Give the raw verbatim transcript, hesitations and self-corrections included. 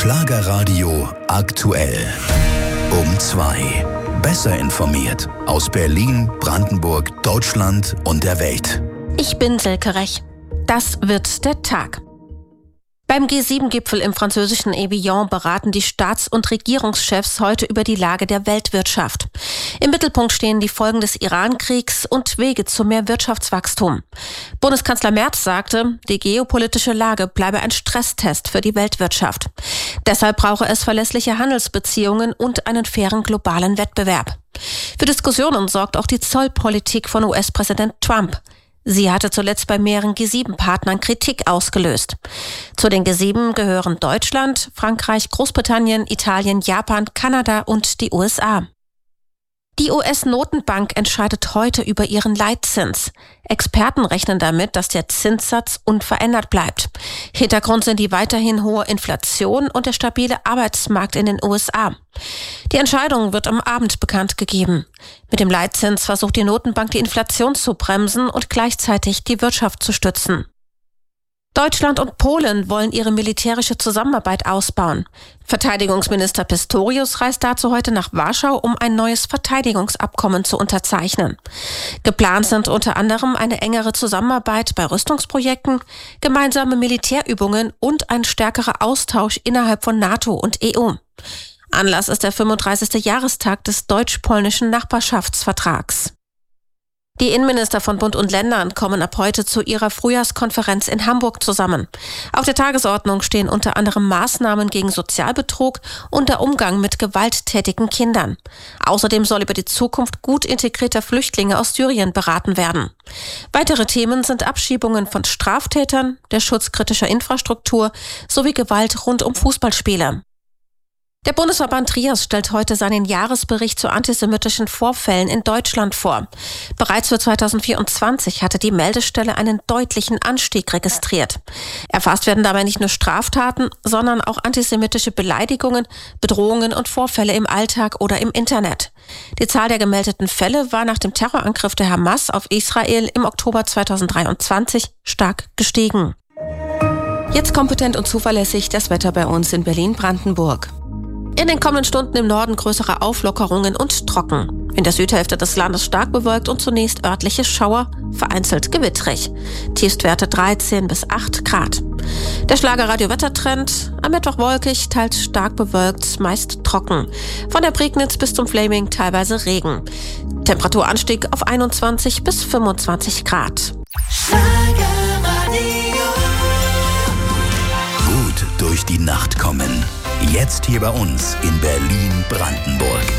Schlagerradio aktuell. Um zwei. Besser informiert aus Berlin, Brandenburg, Deutschland und der Welt. Ich bin Silke Rech. Das wird der Tag. Beim G sieben Gipfel im französischen Evian beraten die Staats- und Regierungschefs heute über die Lage der Weltwirtschaft. Im Mittelpunkt stehen die Folgen des Iran-Kriegs und Wege zu mehr Wirtschaftswachstum. Bundeskanzler Merz sagte, die geopolitische Lage bleibe ein Stresstest für die Weltwirtschaft. Deshalb brauche es verlässliche Handelsbeziehungen und einen fairen globalen Wettbewerb. Für Diskussionen sorgt auch die Zollpolitik von U S-Präsident Trump. Sie hatte zuletzt bei mehreren G sieben Partnern Kritik ausgelöst. Zu den G sieben gehören Deutschland, Frankreich, Großbritannien, Italien, Japan, Kanada und die U S A. Die U S-Notenbank entscheidet heute über ihren Leitzins. Experten rechnen damit, dass der Zinssatz unverändert bleibt. Hintergrund sind die weiterhin hohe Inflation und der stabile Arbeitsmarkt in den U S A. Die Entscheidung wird am Abend bekannt gegeben. Mit dem Leitzins versucht die Notenbank, die Inflation zu bremsen und gleichzeitig die Wirtschaft zu stützen. Deutschland und Polen wollen ihre militärische Zusammenarbeit ausbauen. Verteidigungsminister Pistorius reist dazu heute nach Warschau, um ein neues Verteidigungsabkommen zu unterzeichnen. Geplant sind unter anderem eine engere Zusammenarbeit bei Rüstungsprojekten, gemeinsame Militärübungen und ein stärkerer Austausch innerhalb von NATO und E U. Anlass ist der fünfunddreißigste Jahrestag des deutsch-polnischen Nachbarschaftsvertrags. Die Innenminister von Bund und Ländern kommen ab heute zu ihrer Frühjahrskonferenz in Hamburg zusammen. Auf der Tagesordnung stehen unter anderem Maßnahmen gegen Sozialbetrug und der Umgang mit gewalttätigen Kindern. Außerdem soll über die Zukunft gut integrierter Flüchtlinge aus Syrien beraten werden. Weitere Themen sind Abschiebungen von Straftätern, der Schutz kritischer Infrastruktur sowie Gewalt rund um Fußballspiele. Der Bundesverband Trias stellt heute seinen Jahresbericht zu antisemitischen Vorfällen in Deutschland vor. Bereits für zweitausendvierundzwanzig hatte die Meldestelle einen deutlichen Anstieg registriert. Erfasst werden dabei nicht nur Straftaten, sondern auch antisemitische Beleidigungen, Bedrohungen und Vorfälle im Alltag oder im Internet. Die Zahl der gemeldeten Fälle war nach dem Terrorangriff der Hamas auf Israel im Oktober zweitausenddreiundzwanzig stark gestiegen. Jetzt kompetent und zuverlässig das Wetter bei uns in Berlin-Brandenburg. In den kommenden Stunden im Norden größere Auflockerungen und trocken. In der Südhälfte des Landes stark bewölkt und zunächst örtliche Schauer, vereinzelt gewittrig. Tiefstwerte dreizehn bis acht Grad. Der Schlagerradio-Wettertrend: am Mittwoch wolkig, teils stark bewölkt, meist trocken. Von der Prignitz bis zum Flaming teilweise Regen. Temperaturanstieg auf einundzwanzig bis fünfundzwanzig Grad. Gut durch die Nacht kommen. Jetzt hier bei uns in Berlin-Brandenburg.